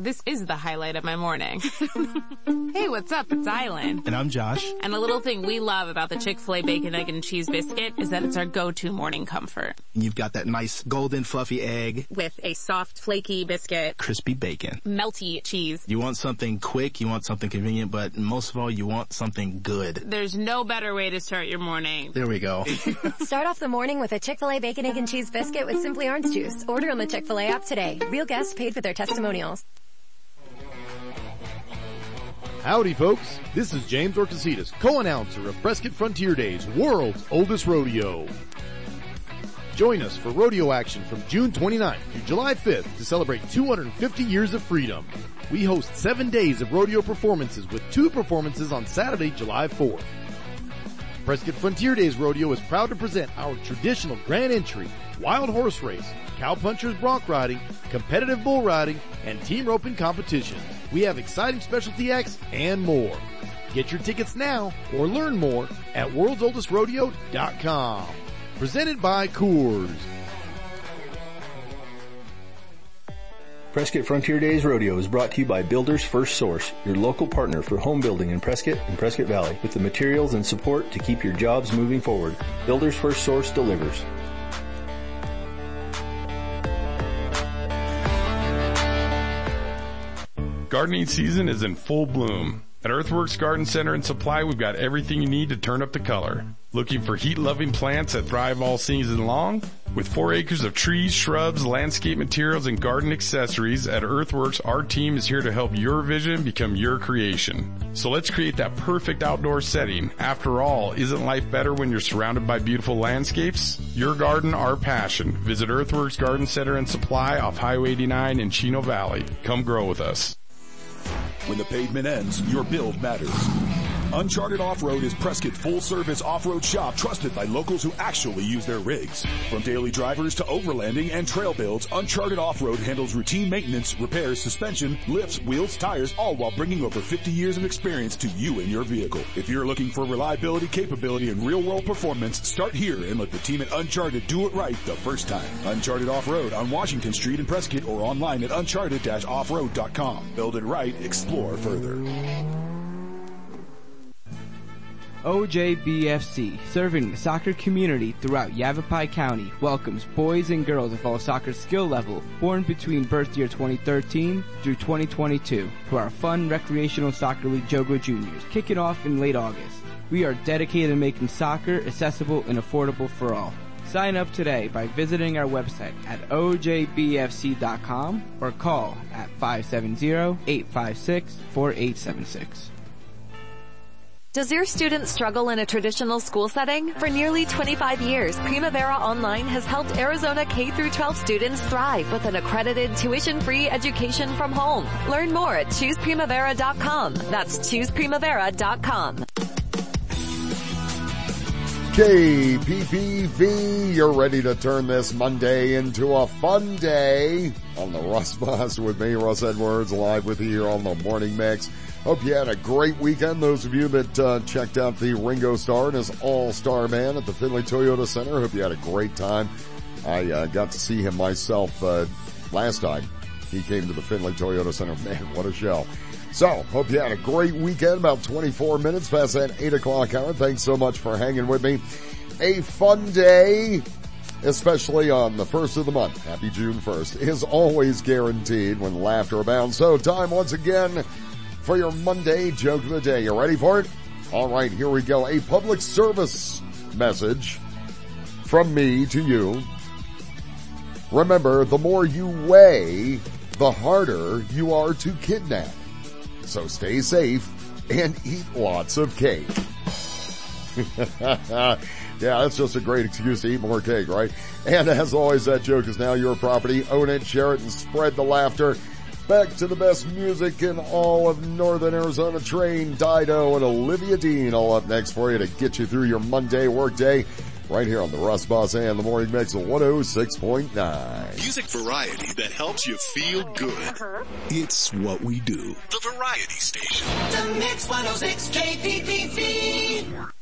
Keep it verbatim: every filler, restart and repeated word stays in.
This is the highlight of my morning. Hey, what's up? It's Island. And I'm Josh. And a little thing we love about the Chick-fil-A Bacon, Egg, and Cheese Biscuit is that it's our go-to morning comfort. You've got that nice golden fluffy egg. With a soft, flaky biscuit. Crispy bacon. Melty cheese. You want something quick, you want something convenient, but most of all, you want something good. There's no better way to start your morning. There we go. Start off the morning with a Chick-fil-A Bacon, Egg, and Cheese Biscuit with Simply Orange Juice. Order on the Chick-fil-A app today. Real guests paid for their testimonials. Howdy, folks. This is James Orcasitas, co-announcer of Prescott Frontier Days, world's oldest rodeo. Join us for rodeo action from June twenty-ninth through July fifth to celebrate two hundred fifty years of freedom. We host seven days of rodeo performances with two performances on Saturday, July fourth. Prescott Frontier Days Rodeo is proud to present our traditional grand entry, wild horse race, cowpunchers bronc riding, competitive bull riding, and team roping competitions. We have exciting specialty acts and more. Get your tickets now or learn more at worlds oldest rodeo dot com. Presented by Coors. Prescott Frontier Days Rodeo is brought to you by Builders First Source, your local partner for home building in Prescott and Prescott Valley, with the materials and support to keep your jobs moving forward. Builders First Source delivers. Gardening season is in full bloom. At Earthworks Garden Center and Supply, we've got everything you need to turn up the color. Looking for heat-loving plants that thrive all season long? With four acres of trees, shrubs, landscape materials, and garden accessories, at Earthworks, our team is here to help your vision become your creation. So let's create that perfect outdoor setting. After all, isn't life better when you're surrounded by beautiful landscapes? Your garden, our passion. Visit Earthworks Garden Center and Supply off Highway eighty-nine in Chino Valley. Come grow with us. When the pavement ends, your build matters. Uncharted Off-Road is Prescott's full-service off-road shop trusted by locals who actually use their rigs. From daily drivers to overlanding and trail builds, Uncharted Off-Road handles routine maintenance, repairs, suspension, lifts, wheels, tires, all while bringing over fifty years of experience to you and your vehicle. If you're looking for reliability, capability, and real-world performance, start here and let the team at Uncharted do it right the first time. Uncharted Off-Road on Washington Street in Prescott or online at uncharted dash off road dot com. Build it right, explore further. O J B F C, serving the soccer community throughout Yavapai County, welcomes boys and girls of all soccer skill level born between birth year twenty thirteen through twenty twenty-two to our fun recreational soccer league Jogo Juniors, kicking off in late August. We are dedicated to making soccer accessible and affordable for all. Sign up today by visiting our website at O J B F C dot com or call at five seven zero, eight five six, four eight seven six. Does your student struggle in a traditional school setting? For nearly twenty-five years, Primavera Online has helped Arizona K through twelve students thrive with an accredited tuition-free education from home. Learn more at choose primavera dot com. That's choose primavera dot com. K P P V, you're ready to turn this Monday into a fun day on the Russ Bus with me, Russ Edwards, live with you here on the Morning Mix. Hope you had a great weekend. Those of you that uh, checked out the Ringo Starr and his all-star band at the Findlay Toyota Center, hope you had a great time. I uh, got to see him myself uh, last time he came to the Findlay Toyota Center. Man, what a show. So, hope you had a great weekend. About twenty-four minutes past that eight o'clock hour. Thanks so much for hanging with me. A fun day, especially on the first of the month. Happy June first is always guaranteed when laughter abounds. So, time once again for your Monday joke of the day. You ready for it? All right, here we go. A public service message from me to you. Remember, the more you weigh, the harder you are to kidnap. So stay safe and eat lots of cake. Yeah, that's just a great excuse to eat more cake, right? And as always, that joke is now your property. Own it, share it, and spread the laughter. Back to the best music in all of Northern Arizona. Train, Dido, and Olivia Dean all up next for you to get you through your Monday workday. Right here on the Russ Boss and the Morning Mix of one oh six point nine. Music variety that helps you feel good. Uh-huh. It's what we do. The Variety Station. The Mix one oh six K P P V.